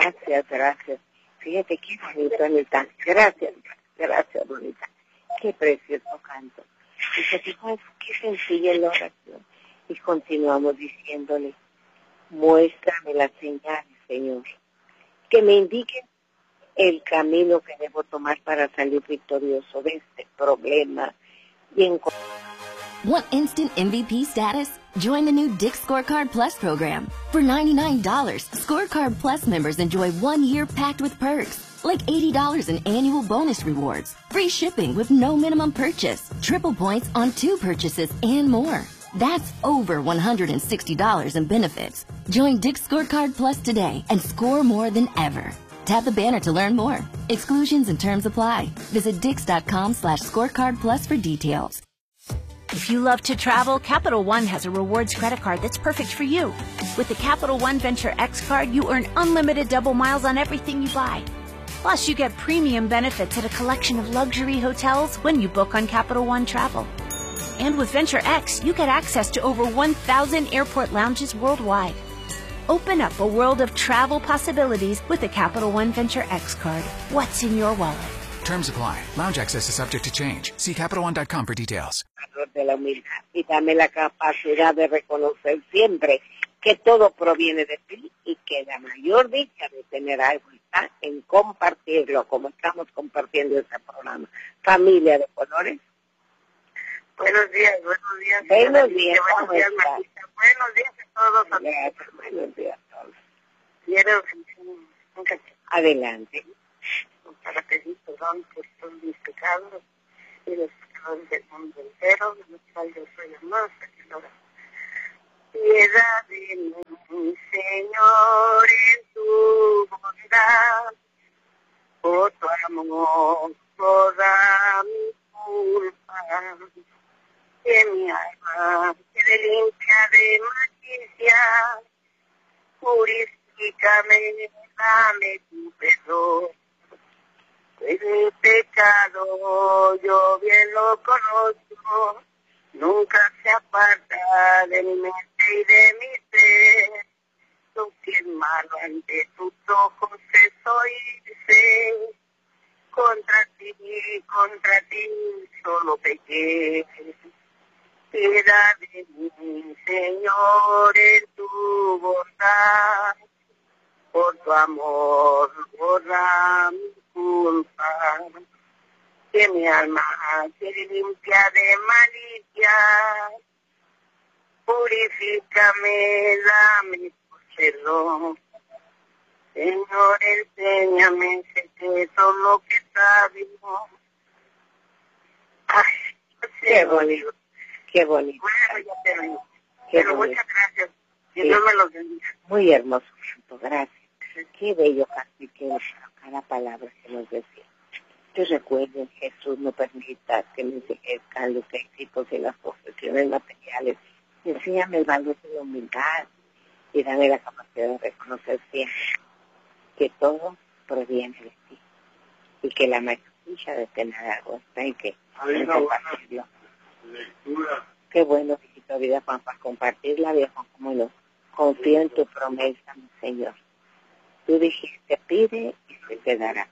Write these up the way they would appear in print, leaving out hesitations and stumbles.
Gracias, gracias. Fíjate qué bonito, Anita. Gracias, gracias, bonita. Qué precioso canto. Y se fijó, qué sencilla la oración. Y continuamos diciéndole, muéstrame las señales, Señor, que me indiquen el camino que debo tomar para salir victorioso de este problema. Want instant MVP status? Join the new Dick's Scorecard Plus program. For $99, Scorecard Plus members enjoy 1 year packed with perks, like $80 in annual bonus rewards, free shipping with no minimum purchase, triple points on 2 purchases, and more. That's over $160 in benefits. Join Dick's Scorecard Plus today and score more than ever. Tap the banner to learn more. Exclusions and terms apply. Visit dix.com/scorecard plus for details. If you love to travel, Capital One has a rewards credit card that's perfect for you. With the Capital One Venture X card, you earn unlimited double miles on everything you buy. Plus, you get premium benefits at a collection of luxury hotels when you book on Capital One Travel. And with Venture X, you get access to over 1,000 airport lounges worldwide. Open up a world of travel possibilities with the Capital One Venture X card. What's in your wallet? Terms apply. Lounge access is subject to change. See CapitalOne.com for details. De la humildad, y dame la capacidad de reconocer siempre que todo proviene de ti y que la mayor dicha de tener algo está en compartirlo, como estamos compartiendo este programa. Familia de colores. Buenos días, buenos días. Buenos días, buenos días, Martita. Buenos días a todos. Gracias, buenos días a todos. Quiero adelante. Para pedir perdón por todos mis pecados y los pecados del mundo entero, de los cuales yo soy la más pecadora. Piedad de mí, Señor, en tu bondad, por tu amor, toda mi culpa, que mi alma quede limpia de malicia, purifícame, dame tu perdón. Pues mi pecado yo bien lo conozco, nunca se aparta de mi mente y de mi ser. Tú quien malo ante tus ojos estoy, sé. Contra ti solo pequé. Piedad de mí, Señor, en tu bondad, por tu amor, borra mi culpa, que mi alma quede limpia de malicia, purifícame, dame tu perdón. Señor, enséñame secreto lo que sabemos. Ay, qué bonito, qué bonito. Bueno, ya termino. Pero muchas gracias. Que Dios me los bendiga. Muy hermoso, santo, gracias. Qué bello castiqueo cada palabra que nos decía. Que recuerden, Jesús, no permita que me enseguezcan los éxitos y las posesiones materiales. Enséñame el valor de la humildad y dame la capacidad de reconocer siempre que todo proviene de ti y que la maravilla de tener algo está en que compartirlo. Qué bueno, hijito, vida, para compartirla, viejo, como no. Confío en tu promesa, mi Señor. Tú dijiste, pide y se te dará.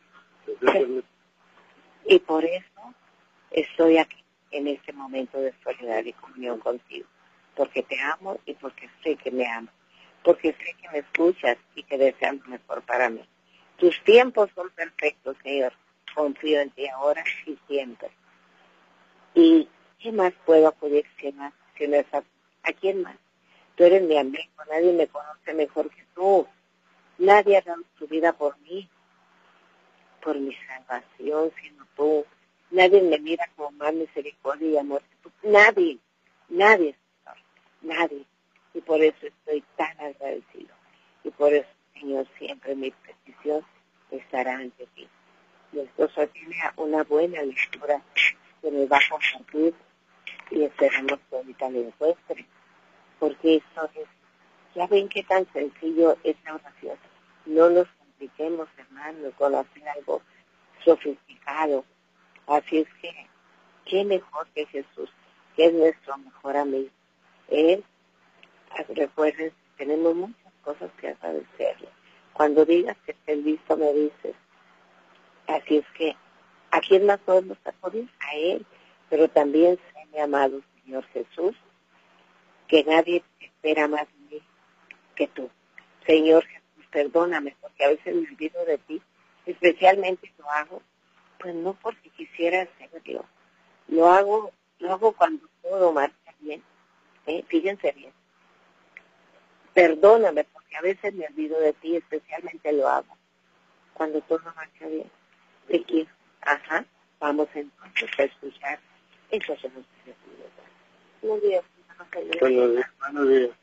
Y por eso estoy aquí en este momento de soledad y comunión contigo. Porque te amo y porque sé que me amas. Porque sé que me escuchas y que deseas lo mejor para mí. Tus tiempos son perfectos, Señor. Confío en ti ahora y siempre. ¿Y qué más puedo acudir si no es a quién más? Tú eres mi amigo, nadie me conoce mejor que tú. Nadie ha dado su vida por mí, por mi salvación, sino tú. Nadie me mira con más misericordia y amor que tú. Nadie, Señor, nadie. Y por eso estoy tan agradecido. Y por eso, Señor, siempre mi petición estará ante ti. Mi esposo tiene una buena lectura que me va a compartir y esperamos que ahorita le encuentre. Porque esto es, ya ven qué tan sencillo es la oración. No nos compliquemos, hermanos, con hacer algo sofisticado. Así es que, qué mejor que Jesús, que es nuestro mejor amigo. Él, recuerden, tenemos muchas cosas que agradecerle. Cuando digas que estés listo, me dices. Así es que, ¿a quién más podemos acudir? A Él. Pero también sé, mi amado Señor Jesús, que nadie espera más de mí que tú. Señor Jesús, perdóname, porque a veces me olvido de ti. Especialmente lo hago, pues no porque quisiera hacerlo. Lo hago cuando todo marcha bien. Fíjense bien. Perdóname, porque a veces me olvido de ti, especialmente lo hago cuando todo marcha bien. Te quiero. Ajá. Vamos entonces a escuchar eso que nos quiere. Buenos días. Buenos días.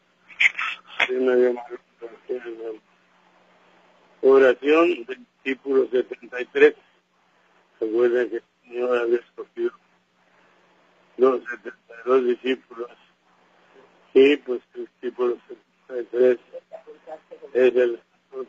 Oración del discípulo 73. Recuerden que el Señor había escogido los 72 discípulos. Y pues el discípulo 73 es el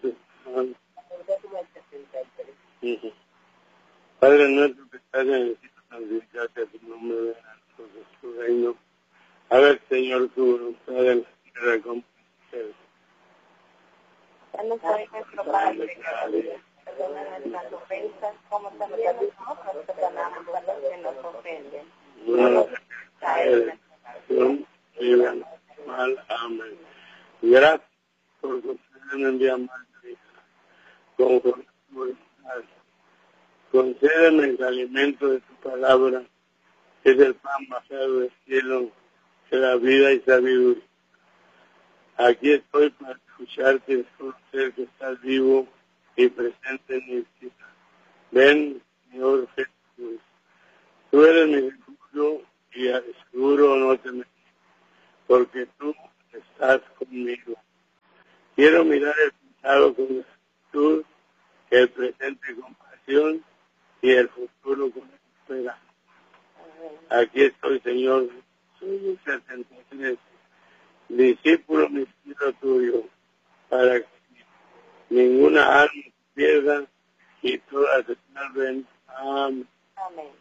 Padre nuestro que estás en el cielo, santificado sea tu nombre, venga a nosotros tu reino. Haga, Señor, tu voluntad en la tierra como en el cielo. Danos hoy nuestro pan de cada día. Perdona nuestras ofensas, como también nosotros perdonamos a los que nos ofenden. No nos caigas en la tentación, líbranos del mal. Amén. Gracias por concederme un día más de vida. Conforme a tu voluntad. Concédeme el alimento de tu palabra, que es el pan bajado del cielo, que da vida y sabiduría. Aquí estoy para escucharte y conocer que estás vivo y presente en mi vida. Ven, Señor Jesús. Tú eres mi refugio y seguro no temeré, porque tú estás conmigo. Quiero mirar el pasado con gratitud, el presente con pasión y el futuro con esperanza. Aquí estoy, Señor, soy 73, discípulo misionero tuyo, para que ninguna alma se pierda y todas se salven. Amén. Amén.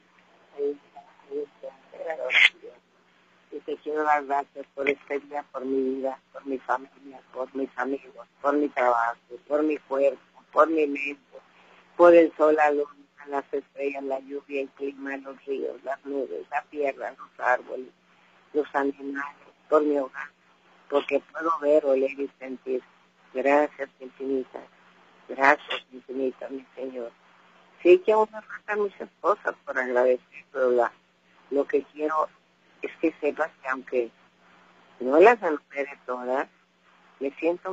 Y te quiero dar gracias por este día, por mi vida, por mi familia, por mis amigos, por mi trabajo, por mi cuerpo, por mi mente, por el sol, la luna, las estrellas, la lluvia, el clima, los ríos, las nubes, la tierra, los árboles, los animales, por mi hogar, porque puedo ver, oler y sentir. Gracias infinitas, mi Señor. Sí que aún me faltan muchas cosas por agradecer, pero lo que quiero es que sepas que aunque no las enumere todas, me siento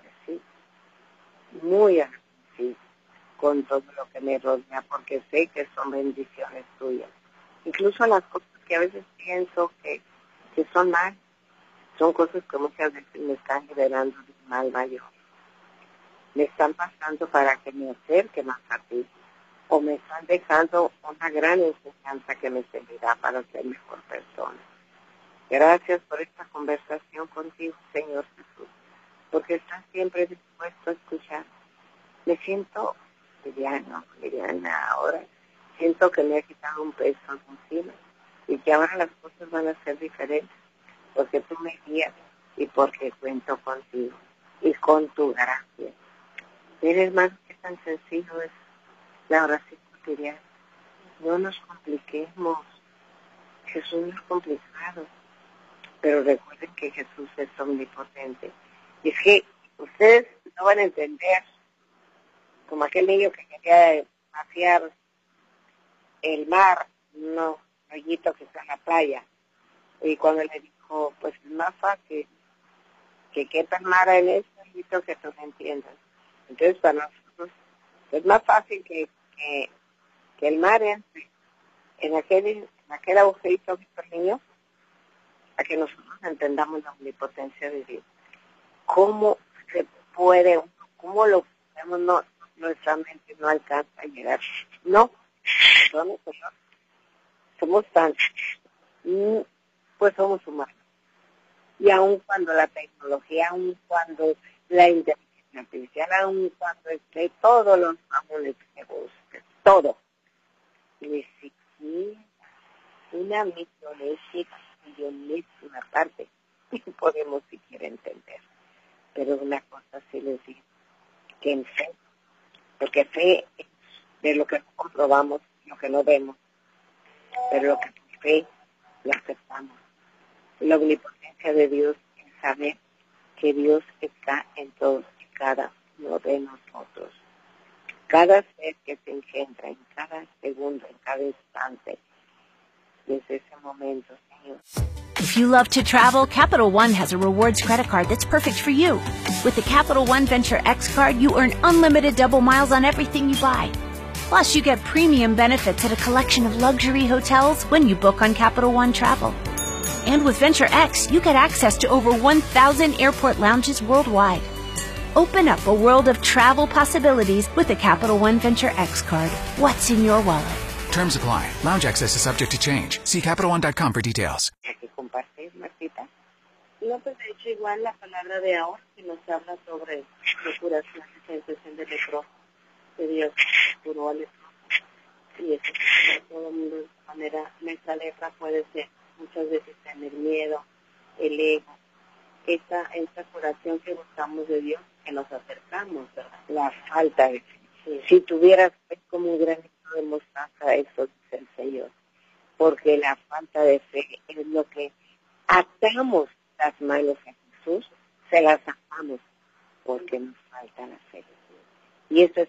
muy agradecida con todo lo que me rodea, porque sé que son bendiciones tuyas. Incluso las cosas que a veces pienso que son mal, son cosas que muchas veces me están liberando de un mal mayor. Me están pasando para que me acerque más a ti, o me están dejando una gran enseñanza que me servirá para ser mejor persona. Gracias por esta conversación contigo, Señor Jesús, porque estás siempre dispuesto a escuchar. Me siento liviana ahora. Siento que me ha quitado un peso encima y que ahora las cosas van a ser diferentes, porque tú me guías y porque cuento contigo y con tu gracia. Eres más que tan sencillo es la oración cotidiana. No nos compliquemos. Jesús no es complicado, pero recuerden que Jesús es omnipotente. Y es que ustedes no van a entender, como aquel niño que quería vaciar el mar, un hoyito que está en la playa, y cuando le dijo, pues es más fácil que quepa el mar en ese hoyito que tú me entiendas. Entonces para nosotros es más fácil que el mar entre en aquel agujerito que está el niño, a que nosotros entendamos la omnipotencia de Dios. ¿Cómo se puede, cómo lo podemos, no, nuestra mente no alcanza a llegar? No, somos tan, pues somos humanos. Y aun cuando la tecnología, aun cuando la inteligencia artificial, aun cuando esté todos los mamones que busquen, todo, ni siquiera una millonésima parte podemos siquiera entender. Pero una cosa sí les digo, que en fe, porque fe es de lo que no comprobamos, lo que no vemos, pero lo que por fe lo aceptamos. La omnipotencia de Dios es saber que Dios está en todos y cada uno de nosotros. Cada ser que se engendra en cada segundo, en cada instante, desde ese momento, Señor. If you love to travel, Capital One has a rewards credit card that's perfect for you. With the Capital One Venture X card, you earn unlimited double miles on everything you buy. Plus, you get premium benefits at a collection of luxury hotels when you book on Capital One Travel. And with Venture X, you get access to over 1,000 airport lounges worldwide. Open up a world of travel possibilities with the Capital One Venture X card. What's in your wallet? Terms apply. Lounge access is subject to change. See CapitalOne.com for details. Hay que compartir, Martita. No, pues de hecho igual la palabra de ahora que nos habla sobre curación y sensación de leproso, que Dios curó al leproso. Y eso para todo el mundo de esta manera. Nuestra lepra puede ser muchas veces tener miedo, el ego, esta curación que buscamos de Dios, que nos acercamos, ¿verdad? La falta de fe. Sí. Si tuvieras fe como un granito de mostaza, eso dice el Señor. Porque la falta de fe es lo que atamos las manos a Jesús, se las atamos porque nos falta la fe. Y ese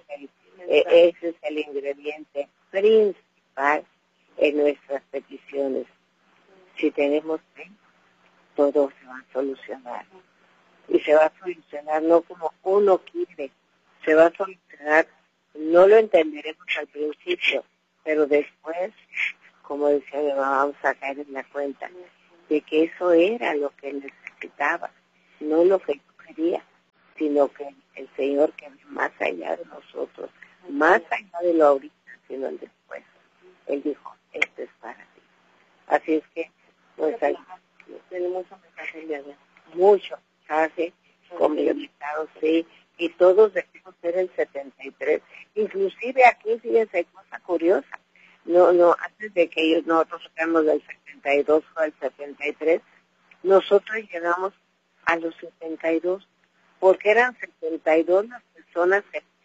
es el ingrediente principal en nuestras peticiones. Si tenemos fe, todo se va a solucionar. Y se va a solucionar no como uno quiere, se va a solucionar, no lo entenderemos al principio, pero después, como decía mi mamá, vamos a caer en la cuenta de que eso era lo que necesitaba, no lo que yo quería, sino que el Señor que ve más allá de nosotros, más allá de lo ahorita, sino el después. Él dijo, esto es para ti. Así es que, pues, tenemos un mensaje de Dios. mucho mensaje conectados, sí, y todos debemos ser el 73. Inclusive aquí, fíjense, cosa curiosa, no, antes de que nosotros fuéramos del 72 o del 73, nosotros llegamos a los 72, porque eran 72 las personas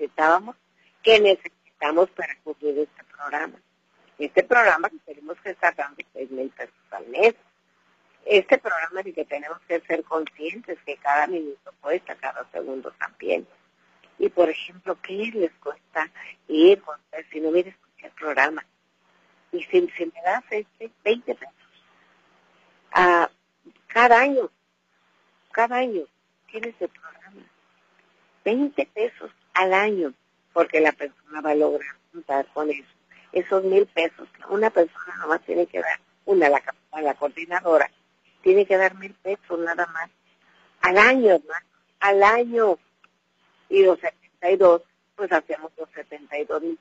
que necesitamos para cubrir este programa. Este programa que tenemos que estar dando 6,000 pesos al mes. Este programa en el que tenemos que ser conscientes que cada minuto cuesta, cada segundo también. Y, por ejemplo, ¿qué les cuesta ir con ustedes? Si no hubiera escuchado el programa. Y si me das 20 pesos. Cada año tienes el programa. 20 pesos al año, porque la persona va a lograr juntar con eso. Esos 1,000 pesos, una persona nomás tiene que dar, la coordinadora, tiene que dar 1,000 pesos nada más. Al año, hermano, al año. Y los 72, pues hacemos los 72,000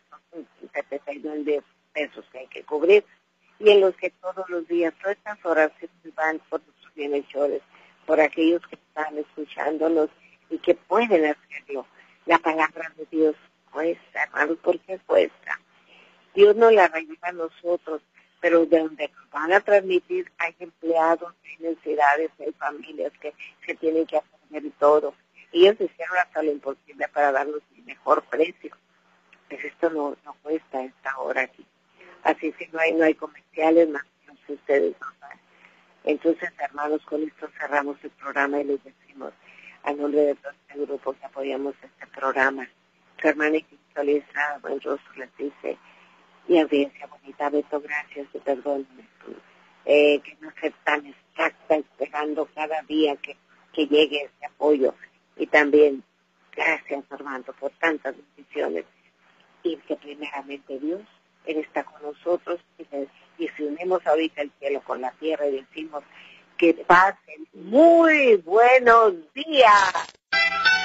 pesos que hay que cubrir. Y en los que todos los días, todas estas oraciones van por nuestros bienhechores, por aquellos que están escuchándonos y que pueden hacerlo. La palabra de Dios cuesta, hermanos, ¿por qué cuesta? Dios nos la regala a nosotros, pero de donde nos van a transmitir hay empleados, hay necesidades, hay familias que tienen que aprender todo. Y ellos hicieron hasta lo imposible para darnos el mejor precio. Pues esto no cuesta esta hora aquí. Así que no hay comerciales más que ustedes no saben. Entonces, hermanos, con esto cerramos el programa y les decimos, a nombre de todo este grupo que apoyamos este programa, su hermana Cristolia buen rostro les dice, y audiencia bonita, Beto, gracias y perdóname, que no sea tan exacta esperando cada día que llegue este apoyo. Y también, gracias, Armando, por tantas bendiciones. Y que primeramente Dios, Él está con nosotros y si unimos ahorita el cielo con la tierra y decimos que pasen muy buenos días.